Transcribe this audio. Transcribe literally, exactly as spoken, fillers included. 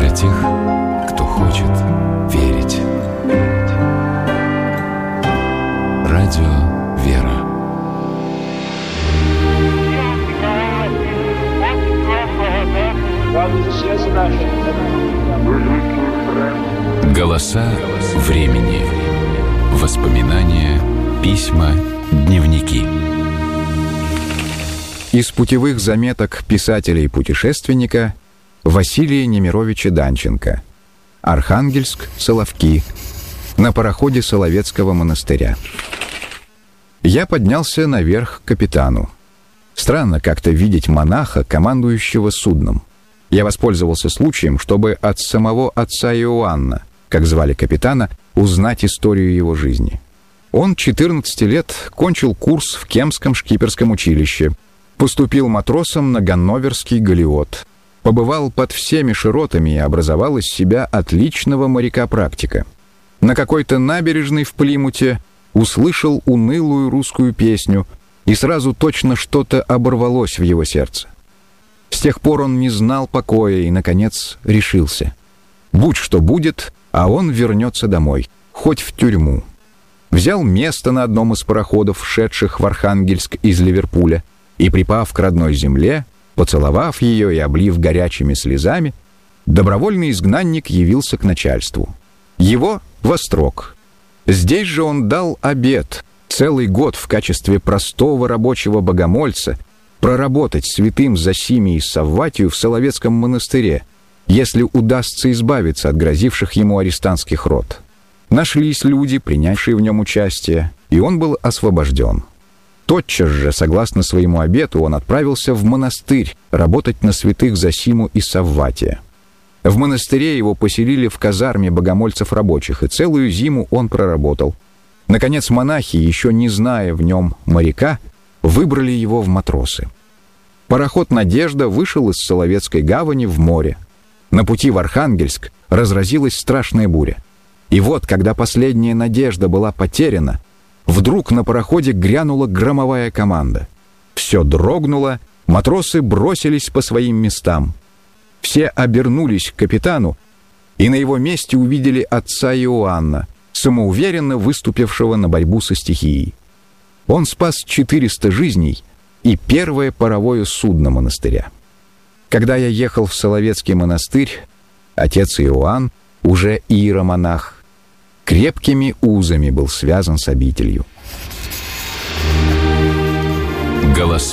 Для тех, кто хочет верить. Радио «Вера». Голоса времени. Воспоминания, письма, дневники. Из путевых заметок писателя и путешественника Василия Немировича Данченко. Архангельск, Соловки. На пароходе Соловецкого монастыря. Я поднялся наверх к капитану. Странно как-то видеть монаха, командующего судном. Я воспользовался случаем, чтобы от самого отца Иоанна, как звали капитана, узнать историю его жизни. Он четырнадцати лет кончил курс в Кемском шкиперском училище, поступил матросом на ганноверский галеот, побывал под всеми широтами и образовал из себя отличного моряка-практика. На какой-то набережной в Плимуте услышал унылую русскую песню, и сразу точно что-то оборвалось в его сердце. С тех пор он не знал покоя и, наконец, решился. Будь что будет, а он вернется домой, хоть в тюрьму. Взял место на одном из пароходов, шедших в Архангельск из Ливерпуля, и, припав к родной земле, поцеловав ее и облив горячими слезами, добровольный изгнанник явился к начальству. Его во строк. Здесь же он дал обет целый год в качестве простого рабочего богомольца проработать святым Зосимией и Савватию в Соловецком монастыре, если удастся избавиться от грозивших ему арестантских рот. Нашлись люди, принявшие в нем участие, и он был освобожден. Тотчас же, согласно своему обету, он отправился в монастырь работать на святых Зосиму и Савватия. В монастыре его поселили в казарме богомольцев-рабочих, и целую зиму он проработал. Наконец, монахи, еще не зная в нем моряка, выбрали его в матросы. Пароход «Надежда» вышел из Соловецкой гавани в море. На пути в Архангельск разразилась страшная буря. И вот, когда последняя надежда была потеряна, вдруг на пароходе грянула громовая команда. Все дрогнуло, матросы бросились по своим местам. Все обернулись к капитану и на его месте увидели отца Иоанна, самоуверенно выступившего на борьбу со стихией. Он спас четыреста жизней и первое паровое судно монастыря. Когда я ехал в Соловецкий монастырь, отец Иоанн, уже иеромонах, крепкими узами был связан с обителью. Голоса